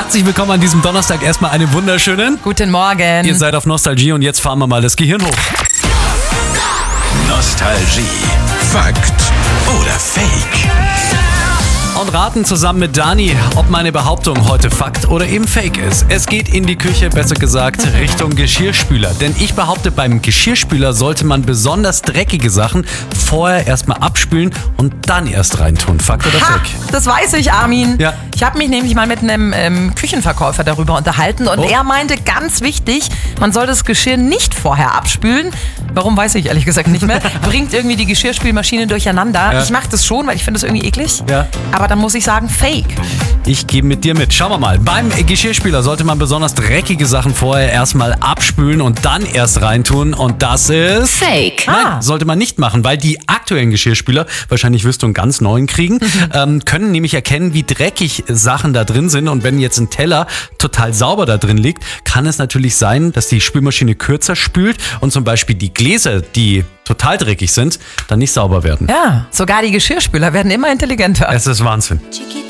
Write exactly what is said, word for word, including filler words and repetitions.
Herzlich willkommen an diesem Donnerstag. Erstmal einen wunderschönen Guten Morgen. Ihr seid auf Nostalgie und jetzt fahren wir mal das Gehirn hoch. Nostalgie. Fakt oder Fake? Und raten zusammen mit Dani, ob meine Behauptung heute Fakt oder eben Fake ist. Es geht in die Küche, besser gesagt Richtung Geschirrspüler. Denn ich behaupte, beim Geschirrspüler sollte man besonders dreckige Sachen vorher erstmal abspülen und dann erst reintun. Fakt oder Ha, Fake? das weiß ich, Armin. Ja. Ich habe mich nämlich mal mit einem ähm, Küchenverkäufer darüber unterhalten und Oh. er meinte, ganz wichtig, man soll das Geschirr nicht vorher abspülen. Warum, weiß ich ehrlich gesagt nicht mehr. Bringt irgendwie die Geschirrspülmaschine durcheinander. Ja. Ich mache das schon, weil ich finde das irgendwie eklig. Ja. Aber dann muss ich sagen, Fake. Ich gehe mit dir mit. Schauen wir mal. Beim Geschirrspüler sollte man besonders dreckige Sachen vorher erstmal abspülen und dann erst reintun. Und das ist... Fake. Nein, Ah. sollte man nicht machen, weil die aktuellen Geschirrspüler, wahrscheinlich wirst du einen ganz neuen kriegen, ähm, können nämlich erkennen, wie dreckig Sachen da drin sind. Und wenn jetzt ein Teller total sauber da drin liegt, kann es natürlich sein, dass die Spülmaschine kürzer spült und zum Beispiel die Gläser, die total dreckig sind, dann nicht sauber werden. Ja, sogar die Geschirrspüler werden immer intelligenter. Es ist Wahnsinn. Chiquita.